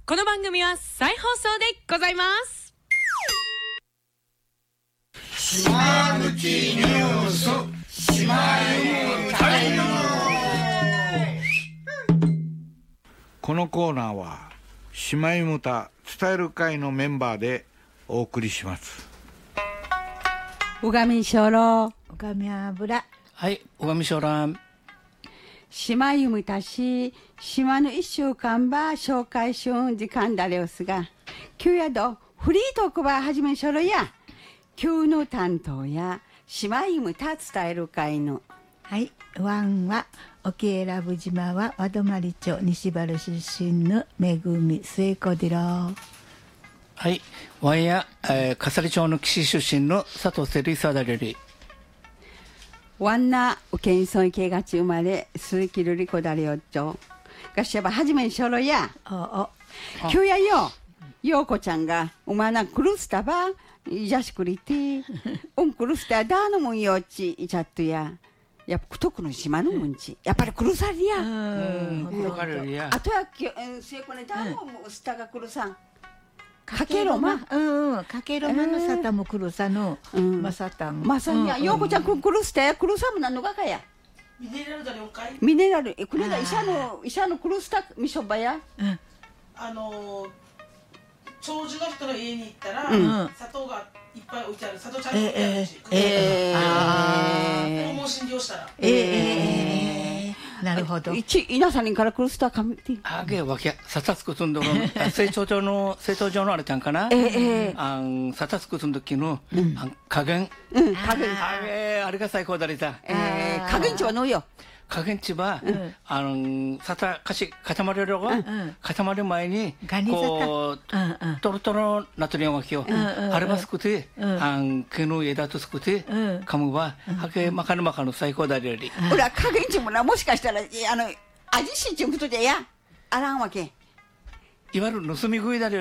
この番組は再放送でございます。 島口ニュース島ゆタイム。このコーナーは島ゆむた伝える会のメンバーでお送りします。 うがみしょろうがみ油、 はい、うがみしょらん。 島ゆむたし島の一週間ば紹介しゅん時間だれおすが、今日やどフリートークば始めしょろや。今日の担当や島ゆむた伝える会のはい、ワンは沖永良部島は和泊町西原出身のめぐみ末子でろ。 はい、ワンや、笠利町の岸出身の佐藤セリサダレリ。 ワンナウケンソン池がち生まれ数キルリコダレよっちょがしゃばはじめしょろや。今日やよようこちゃんがおまなクルスタばいじゃしくりてクルスタだのもんよっちいちゃっとや。やっぱとくの島のもんちやっぱりクルサリや。 わかるや。 あとやせいこねだのもスタがクルさん。かけろま、 かけろまのサタもクルサのまさたん。 まさにやようこちゃんクルスタやクルサもなんのがかや。 ミネラルだ了解。 ミネラルこれが医者のクルスタみしょばや。 長寿の人の家に行ったら、砂糖がいっぱい置いてある。砂糖ちゃんと置いてあるし。訪問診療したら。 なるほど。 稲さんにからクルスタかみて。 あげわけさたつくつんどろ成長上のあれちゃんかな。さたつくつんどきの加減。あれが最高だれた。 加減値はのよ。 加減値はさたかし固まるよが固まる前にこうトロトロなとりわけよ。あればすくて毛の枝とすくてかむははけまかぬまかの最高だれより。 ほら加減値もなもしかしたら味しいちゅうことでやあらんわけ。 いわゆる盗み食いだれよ。